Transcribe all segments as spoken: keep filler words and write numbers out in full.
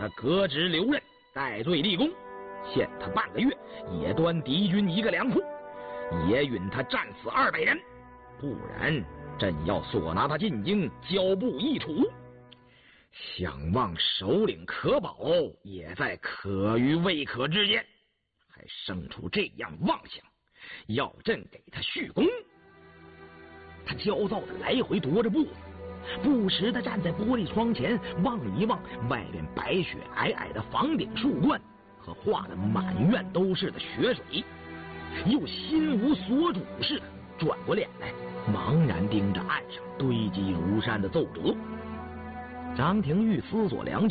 他革职留任，戴罪立功，限他半个月，也端敌军一个粮库，也允他战死二百人，不然朕要索拿他进京，交部易处。想望首领可保，也在可与未可之间，还生出这样妄想，要朕给他续功。他焦躁的来回踱着步子，不时的站在玻璃窗前望一望外边白雪皑皑的房顶树冠和画的满院都是的雪水，又心无所主似的转过脸来，茫然盯着岸上堆积如山的奏折。张廷玉思索良久，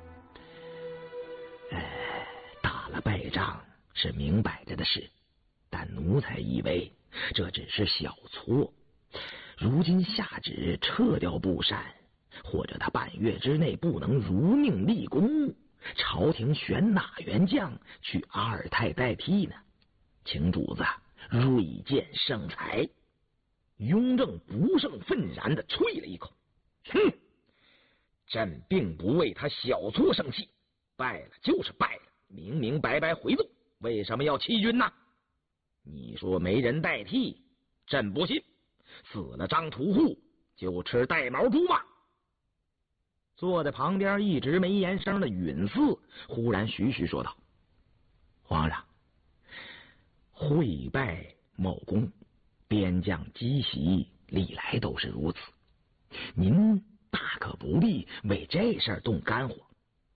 哎，打了败仗是明摆着的事，但奴才以为这只是小错。如今下旨撤掉布善，或者他半月之内不能如命立功，朝廷选哪员将去阿尔泰代替呢？请主子锐见圣裁。雍正不胜愤然地啐了一口，哼！朕并不为他小错生气，败了就是败了，明明白白回奏，为什么要弃军呢？你说没人代替，朕不信。死了张屠户，就吃带毛猪吗？坐在旁边一直没言声的允嗣忽然徐徐说道：皇上，会拜某公，边将积习历来都是如此，您大可不必为这事儿动肝火。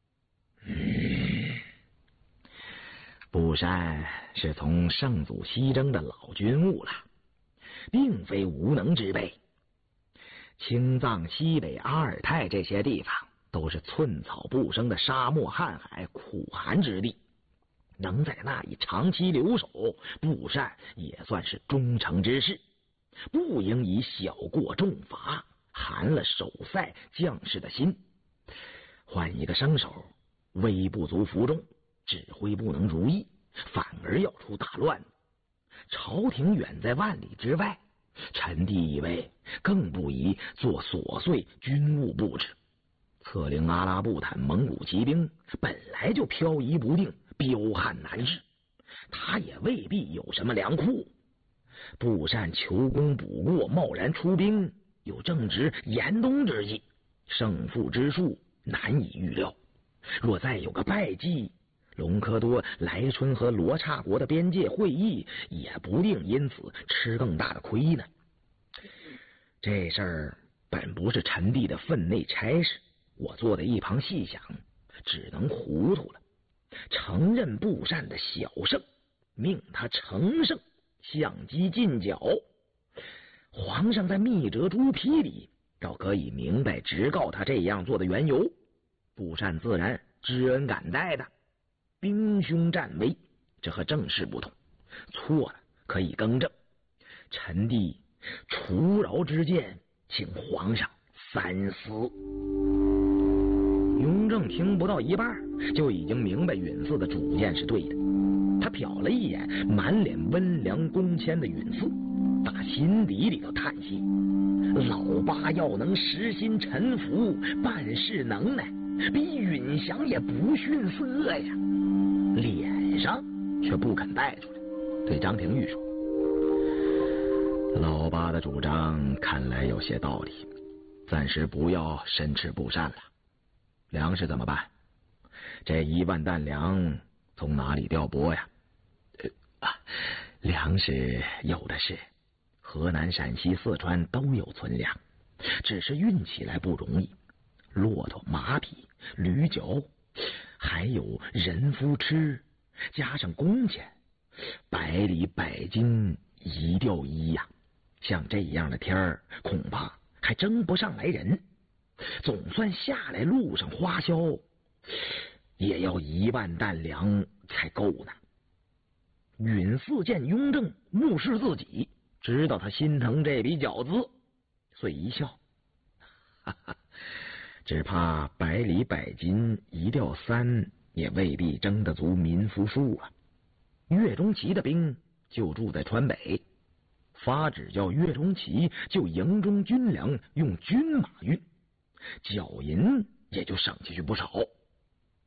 嗯，布善是从圣祖西征的老军务了，并非无能之辈。青藏、西北、阿尔泰这些地方都是寸草不生的沙漠瀚海苦寒之地，能在那里长期留守，布善也算是忠诚之士，不应以小过重罚，寒了守塞将士的心。换一个生手，威不足服众，指挥不能如意，反而要出大乱子。朝廷远在万里之外，臣弟以为更不宜做琐碎军务布置。策令阿拉布坦蒙古骑兵本来就漂移不定，彪悍难治，他也未必有什么粮库。布善求功补过，贸然出兵，又正值严冬之际，胜负之数难以预料。若再有个败绩，隆科多、来春和罗刹国的边界会议也不定因此吃更大的亏呢。这事儿本不是臣弟的分内差事，我坐在一旁细想，只能糊涂了。承认布善的小胜，命他成胜，相机近角。皇上在密折朱批里倒可以明白直告他这样做的缘由，布善自然知恩感戴的。兵凶战危，这和正事不同，错了可以更正。臣弟除饶之见，请皇上三思。雍正听不到一半，就已经明白允嗣的主见是对的。他瞟了一眼满脸温良恭谦的允嗣，打心底里头叹息：老八要能实心臣服，办事能耐，比允祥也不逊色呀。脸上却不肯带出来，对张廷玉说：老八的主张看来有些道理，暂时不要申斥布善了。粮食怎么办？这一万担粮从哪里调拨呀？呃啊，粮食有的是，河南、陕西、四川都有存粮，只是运起来不容易。骆驼、马匹、驴脚，还有人夫吃，加上工钱，百里百斤一调一呀、啊。像这样的天儿，恐怕还争不上来人。总算下来路上花销，也要一万担粮才够呢。允嗣见雍正目视自己，知道他心疼这笔饺子，遂一笑：哈哈，只怕百里百斤一调三也未必争得足民夫数啊。岳钟琪的兵就住在川北，发旨叫岳钟琪就营中军粮用军马运，脚银也就省下去不少。